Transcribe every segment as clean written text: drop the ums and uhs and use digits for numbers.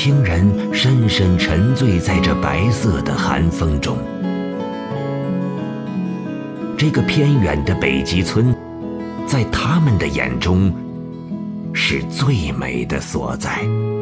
轻人深深沉醉在这白色的寒风中。这个偏远的北极村，在他们的眼中，是最美的所在。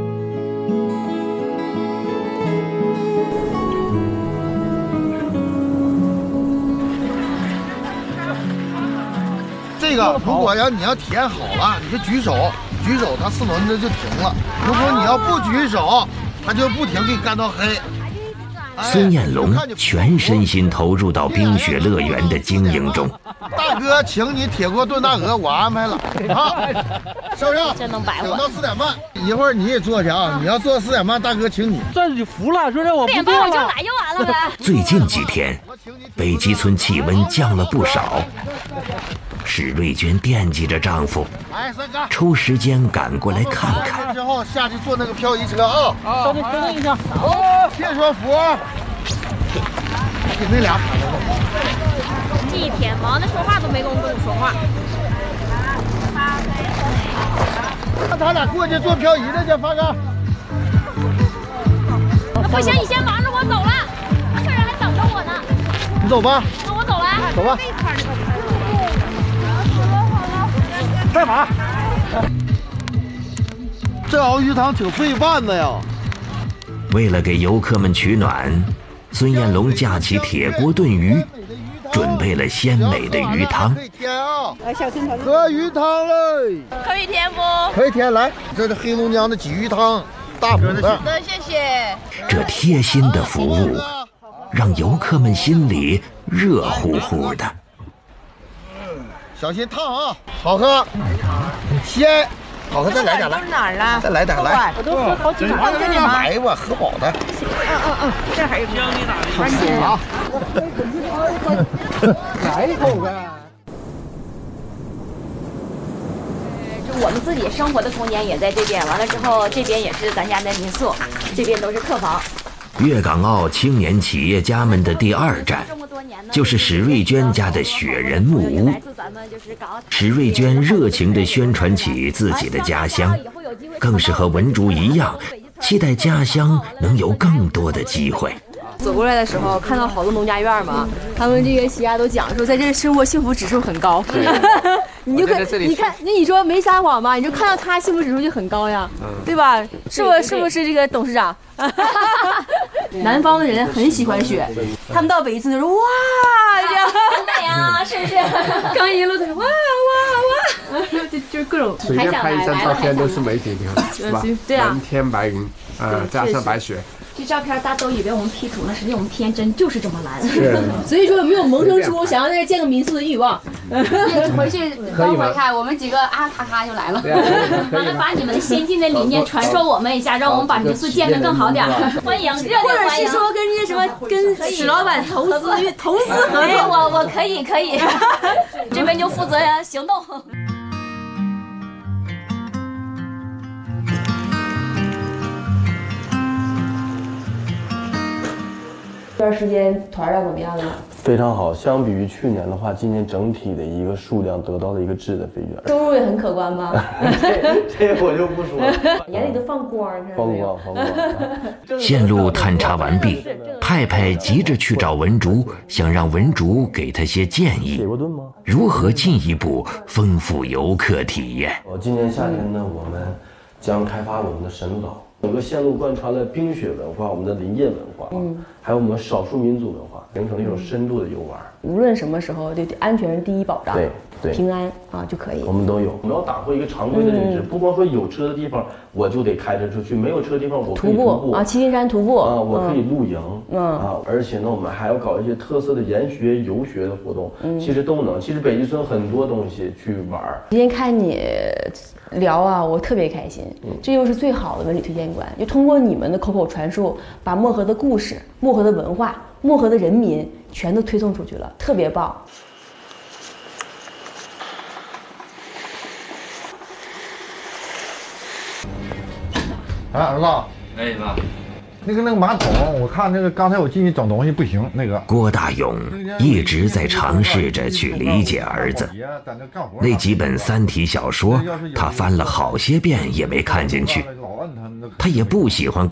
这个如果你要体验好了，你就举手，它4轮子就停了。如果你要不举手，它就不停，给你干到黑。 孙彦龙全身心投入到冰雪乐园的经营中。 大哥，请你铁锅炖大鹅，我安排了啊，是不是？ 真能摆我。 等到4点半，一会儿你也坐去啊。你要坐4点半，大哥请你。 这就服了，说这我不 4点半我就来就完了呗。 最近几天，北极村气温降了不少。史瑞娟惦记着丈夫，抽时间赶过来看看。 之后下去坐那个漂移车啊！ 稍微稍等一下。 别说服，给那俩喊着吧。 一天忙的说话都没工夫跟我说话。 那咱俩过去坐漂移的去，发哥。 不行，你先忙着，我走了，客人还等着我呢。 你走吧。 那我走了。 走吧。快跑！这熬鱼汤挺费饭的呀。 为了给游客们取暖，孙彦龙架起铁锅炖鱼，准备了鲜美的鱼汤。 喝鱼汤嘞！ 可以添不？ 可以添，来，这是黑龙江的鲫鱼汤，大补的。 谢谢。 这贴心的服务，让游客们心里热乎乎的。 小心烫啊！好喝，鲜，好喝，再来点来。 哪儿了？ 再来点来。 我都喝好几碗这里吗？ 来吧，喝饱的。 这还有好鲜啊！来一口呗。 我们自己生活的空间也在这边，完了之后这边也是咱家的民宿，这边都是客房。 粤港澳青年企业家们的第2站，就是史瑞娟家的雪人木屋。史瑞娟热情地宣传起自己的家乡，更是和文竹一样，期待家乡能有更多的机会。 走过来的时候，看到好多农家院嘛，他们这个企业家都讲说，在这生活幸福指数很高。你就看，那你说没撒谎吧？你就看到他幸福指数就很高呀，对吧？是不是这个董事长？南方的人很喜欢雪，他们到北极村就说哇，这样很美啊，是不是？ 刚一路他说哇，就各种。 随便拍一张照片都是媒体，是吧？ 对啊， 蓝天白云，加上白雪。 这照片大家都以为我们 P 图呢，实际我们天真就是这么蓝。 是， 所以说有没有萌生出想要在这建个民宿的欲望？ 回去等会儿看，我们几个啊咔咔就来了。 完了，把你们先进的理念传授我们一下，让我们把民宿建得更好点。欢迎，热烈欢迎。 或者是说跟这什么跟史老板投资合作， 我可以，这边就负责行动。 这段时间团量怎么样啊？ 非常好，相比于去年的话，今年整体的一个数量得到了一个质的飞跃， 收入也很可观吗？ 这我就不说了。 眼里都放光， 放光。 线路探查完毕，派派急着去找文竹，想让文竹给他些建议， 铁锅炖吗？ 如何进一步丰富游客体验？ 今年夏天呢，我们将开发我们的神路岛。整个线路贯穿了冰雪文化、我们的林业文化，还有我们少数民族文化，形成一种深度的游玩。 无论什么时候，对安全是第一保障，对，平安啊就可以。 我们都有，我们要打破一个常规的认知，不光说有车的地方我就得开车出去，没有车的地方我可以徒步啊，麒麟山徒步啊， 我可以露营而且呢，我们还要搞一些特色的研学、游学的活动，其实都能。其实北极村很多东西去玩。 今天看你聊啊，我特别开心，这又是最好的文旅推荐官，就通过你们的口口传述，把漠河的故事、漠河的文化、漠河的人民全都推送出去了，特别棒。 哎，儿子， 哎妈， 那个马桶，我看那个刚才我进去整东西不行，那个。 郭大勇一直在尝试着去理解儿子。那几本三体小说，他翻了好些遍也没看进去。他也不喜欢